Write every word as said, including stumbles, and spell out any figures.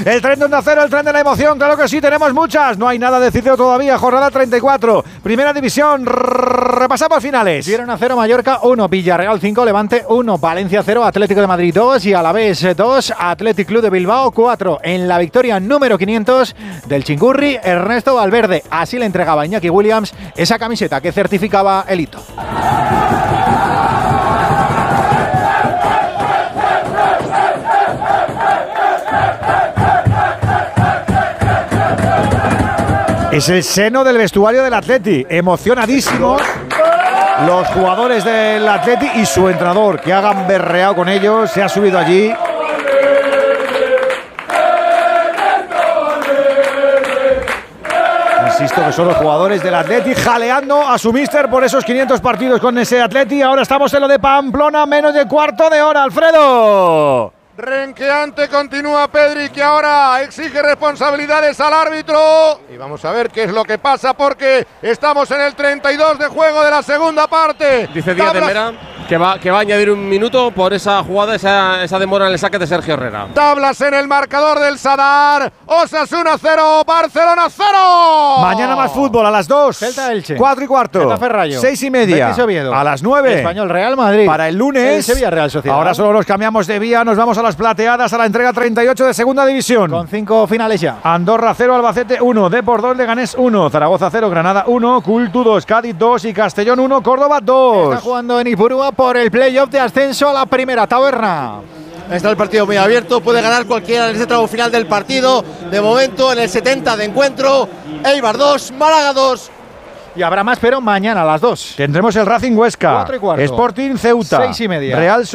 El tren de Onda Cero, el tren de la emoción, claro que sí, tenemos muchas. No hay nada decidido todavía, jornada treinta y cuatro. Primera división, repasamos finales. Girona cero, Mallorca uno, Villarreal cinco, Levante uno, Valencia cero, Atlético de Madrid dos y Alavés dos, Athletic Club de Bilbao cuatro. En la victoria número quinientos del Chingurri, Ernesto Valverde. Así le entregaba a Iñaki Williams esa camiseta que certificaba el hito. Es el seno del vestuario del Atleti, emocionadísimos los jugadores del Atleti y su entrenador, que ha gamberreado con ellos, se ha subido allí. Insisto que son los jugadores del Atleti jaleando a su míster por esos quinientos partidos con ese Atleti. Ahora estamos en lo de Pamplona, menos de cuarto de hora, Alfredo. Renqueante continúa Pedri, que ahora exige responsabilidades al árbitro. Y vamos a ver qué es lo que pasa, porque estamos en el treinta y dos de juego de la segunda parte. Dice Díaz de Mera que va, que va a añadir un minuto por esa jugada, esa, esa demora en el saque de Sergio Herrera. Tablas en el marcador del Sadar. Osasuna cero, Barcelona cero. Mañana más fútbol a las dos. Celta Elche. cuatro y cuarto. Getafe Rayo. seis y media. Betis Oviedo. A las nueve. Español Real Madrid. Para el lunes. El Sevilla Real Sociedad. Ahora solo nos cambiamos de vía. Nos vamos a las plateadas a la entrega treinta y ocho de segunda división. Con cinco finales ya. Andorra cero, Albacete uno, Depor dos, Leganés uno, Zaragoza cero, Granada uno, Cultu dos, Cádiz dos y Castellón uno, Córdoba dos. Está jugando en Ipurúa por el playoff de ascenso a la primera taberna. Está el partido muy abierto, puede ganar cualquiera en este tramo final del partido. De momento en el setenta de encuentro, Eibar dos, Málaga dos. Y habrá más, pero mañana a las dos. Tendremos el Racing Huesca, cuatro y cuarto. Sporting Ceuta, seis y media. Real